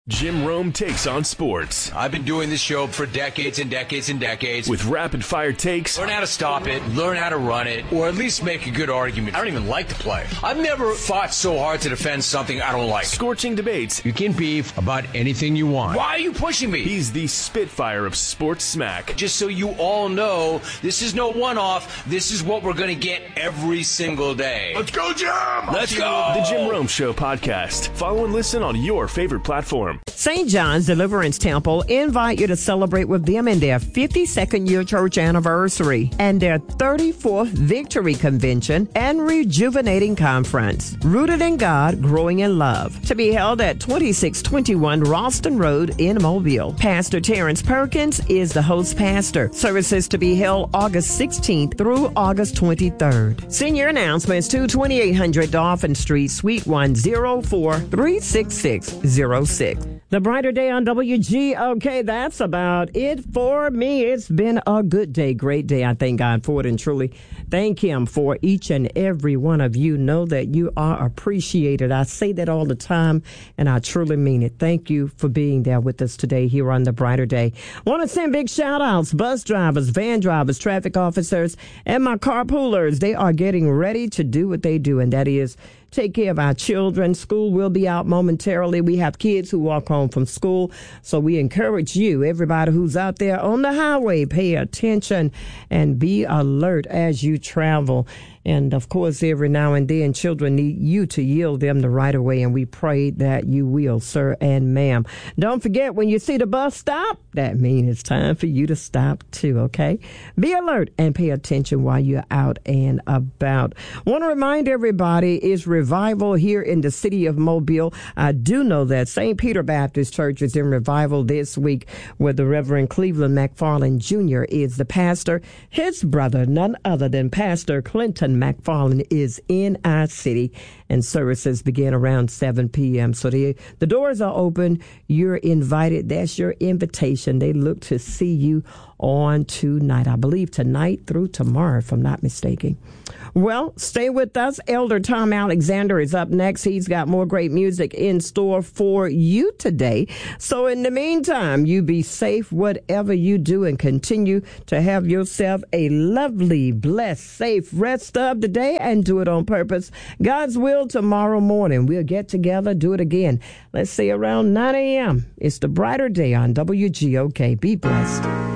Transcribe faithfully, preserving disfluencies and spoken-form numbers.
Jim Rome takes on sports. I've been doing this show for decades and decades and decades. With rapid-fire takes. Learn how to stop it, learn how to run it, or at least make a good argument. I don't even like the play. I've never fought so hard to defend something I don't like. Scorching debates. You can beef about anything you want. Why are you pushing me? He's the Spitfire of sports smack. Just so you all know, this is no one-off. This is what we're going to get every single day. Let's go, Jim! Let's go! The Jim Rome Show podcast. Follow and listen on your favorite platform. Saint John's Deliverance Temple invite you to celebrate with them in their fifty-second year church anniversary and their thirty-fourth Victory Convention and Rejuvenating Conference. Rooted in God, growing in love. To be held at twenty-six twenty-one Ralston Road in Mobile. Pastor Terrence Perkins is the host pastor. Services to be held August sixteenth through August twenty-third. Senior announcements to twenty-eight hundred Dolphin Street, Suite one oh four, three six six oh six. The brighter day on W G. Okay, that's about it for me. It's been a good day, great day. I thank God for it and truly thank Him for each and every one of you. Know that you are appreciated. I say that all the time, and I truly mean it. Thank you for being there with us today here on the brighter day. Want to send big shout outs, bus drivers, van drivers, traffic officers, and my carpoolers. They are getting ready to do what they do, and that is take care of our children. School will be out momentarily. We have kids who walk home from school. So we encourage you, everybody who's out there on the highway, pay attention and be alert as you travel. And, of course, every now and then, children need you to yield them the right of way, and we pray that you will, sir and ma'am. Don't forget, when you see the bus stop, that means it's time for you to stop, too, okay? Be alert and pay attention while you're out and about. Want to remind everybody, it's revival here in the city of Mobile. I do know that Saint Peter Baptist Church is in revival this week, where the Reverend Cleveland McFarland Junior is the pastor. His brother, none other than Pastor Clinton McFarland, is in our city, and services begin around seven p.m. So the, the doors are open. You're invited. That's your invitation. They look to see you on tonight. I believe tonight through tomorrow, if I'm not mistaken. Well, stay with us. Elder Tom Alexander is up next. He's got more great music in store for you today. So in the meantime, you be safe whatever you do and continue to have yourself a lovely, blessed, safe rest of the day and do it on purpose. God's will, tomorrow morning we'll get together, do it again. Let's say around nine a.m. It's the brighter day on W G O K. Be blessed.